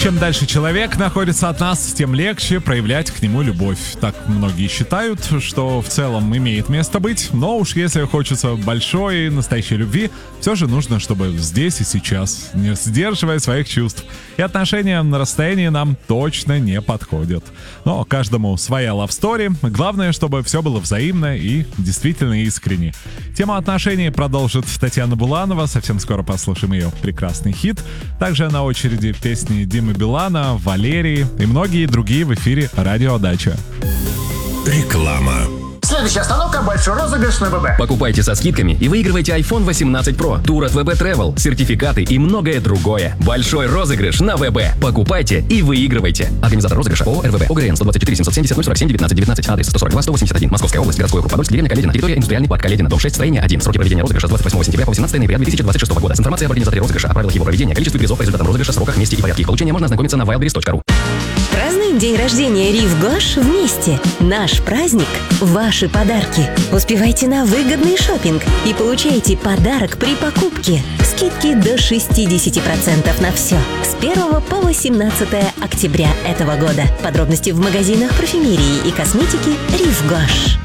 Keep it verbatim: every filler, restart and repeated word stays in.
Чем дальше человек находится от нас, тем легче проявлять к нему любовь. Так многие считают, что в целом имеет место быть, но уж если хочется большой, настоящей любви, все же нужно, чтобы здесь и сейчас, не сдерживая своих чувств. И отношения на расстоянии нам точно не подходят. Но каждому своя love story. Главное, чтобы все было взаимно и действительно искренне. Тему отношений продолжит Татьяна Буланова. Совсем скоро послушаем ее прекрасный хит. Также на очереди песни Димы Билана, Валерии и многие другие в эфире «Радио Дача». Реклама. Следующая остановка — большой розыгрыш на ВБ. Покупайте со скидками и выигрывайте айфон восемнадцать про, тур от ВБ Travel, сертификаты и многое другое. Большой розыгрыш на ВБ. Покупайте и выигрывайте. Организатор розыгрыша ООО РВБ. ОГРН сто двадцать четыре семьсот семьдесят ноль сорок семь девятнадцать девятнадцать. Адрес сто сорок два сто восемьдесят один. Московская область. Городской округ Подольск. Деревня Каледина. Территория индустриальный парк Каледина. Дом шесть. Строение один. Сроки проведения розыгрыша с двадцать восьмого сентября по восемнадцатое ноября две тысячи двадцать шестого года. С информацией об организаторе розыгрыша, о правилах его проведения, количестве призов по результатам розыгрыша, сроках, месте и порядке их получения можно ознакомиться на wildberries точка ру. Празднуем день рождения Рив Гош вместе. Наш праздник – ваши подарки. Успевайте на выгодный шопинг и получайте подарок при покупке. Скидки до шестьдесят процентов на все. С первого по восемнадцатое октября этого года. Подробности в магазинах парфюмерии и косметики Рив Гош.